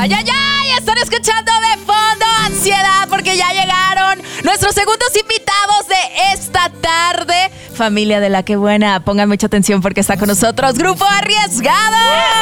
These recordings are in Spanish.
¡Ay, ay, ay! Están escuchando de fondo Ansiedad porque ya llegaron nuestros segundos invitados de esta tarde. Familia de la que buena, pongan mucha atención porque está con nosotros Grupo Arriesgado.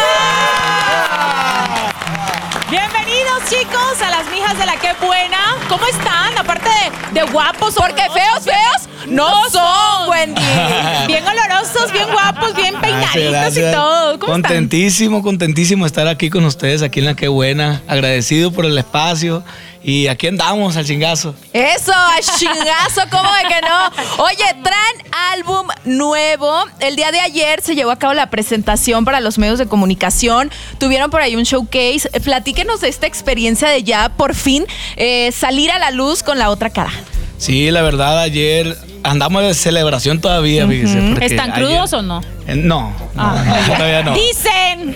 Bienvenidos, chicos, a las mijas de la que buena. ¿Cómo están? Aparte de guapos. Porque feos no son, Wendy. Bien olorosos, bien guapos, bien peinaditos gracias. Y todo. ¿Cómo Contentísimo de estar aquí con ustedes, aquí en La Que Buena. Agradecido por el espacio. Y aquí andamos al chingazo. Eso, al chingazo, ¿cómo de que no? Oye, traen álbum nuevo. El día de ayer se llevó a cabo la presentación para los medios de comunicación. Tuvieron por ahí un showcase. Platíquenos de esta experiencia de ya por fin salir a la luz con La Otra Cara. Sí, la verdad, ayer andamos de celebración todavía, fíjese. ¿Están crudos o no? No, todavía no. Dicen.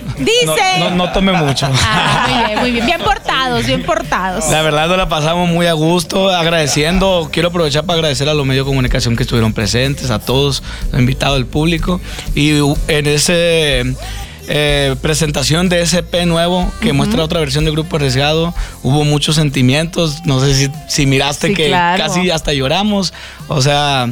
No tome mucho. Muy bien. Bien portados. La verdad nos la pasamos muy a gusto, agradeciendo. Quiero aprovechar para agradecer a los medios de comunicación que estuvieron presentes, a todos los invitados del público. Y en ese presentación de ese EP nuevo que muestra otra versión de Grupo Arriesgado, hubo muchos sentimientos. No sé si miraste, sí, que claro, casi hasta lloramos. O sea,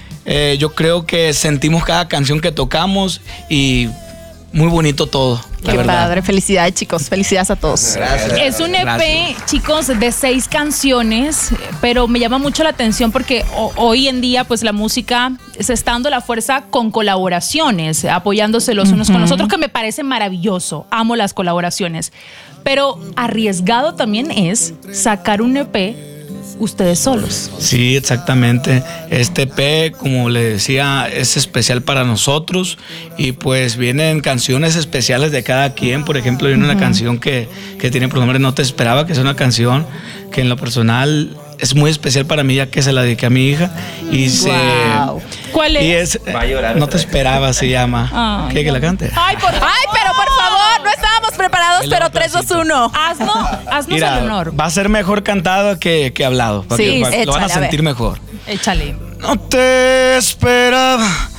yo creo que sentimos cada canción que tocamos y muy bonito todo. Qué padre, felicidades, chicos, felicidades a todos. Gracias. Es un EP, gracias, chicos, de 6 canciones, pero me llama mucho la atención porque hoy en día pues la música se está dando la fuerza con colaboraciones, apoyándose los unos con los otros, que me parece maravilloso, amo las colaboraciones, pero arriesgado también es sacar un EP ustedes solos. Sí, exactamente. Este EP, como le decía, es especial para nosotros y pues vienen canciones especiales de cada quien. Por ejemplo, viene una canción que tiene por nombre No Te Esperaba, que es una canción que en lo personal es muy especial para mí, ya que se la dediqué a mi hija y wow. ¿Cuál es? Va a llorar. No Te Esperaba se llama. ¿Qué, que la cante? Ay, pero por favor, no estábamos preparados, pero 3, 2, 1. Haznos Mira, el honor. Va a ser mejor cantado que hablado. Sí, lo van a sentir mejor. Échale. No te esperaba